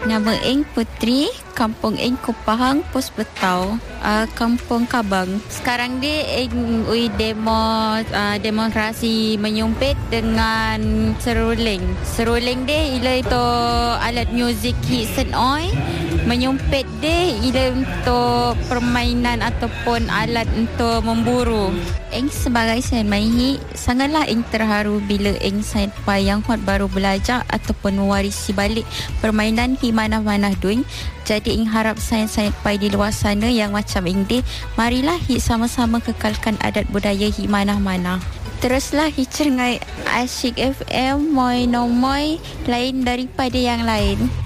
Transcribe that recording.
Nama Ing Putri, kampung Ing Kupahang, Pos Betau, kampung Kabang. Sekarang dia Ing ui demonstrasi menyumpit dengan seruling. Seruling dia ialah itu alat muzik hidden oi. Menyumpit dia ialah untuk permainan ataupun alat untuk memburu. Ing sebagai sains mahi, sangatlah Ing terharu bila Ing sains yang hot baru belajar ataupun mewarisi balik permainan hi manah-manah duing. Jadi Ing harap sains-sains di luar sana yang macam Ing deh, marilah hi sama-sama kekalkan adat budaya hi manah-manah. Teruslah hi cengai Asyik FM moi no moi lain daripada yang lain.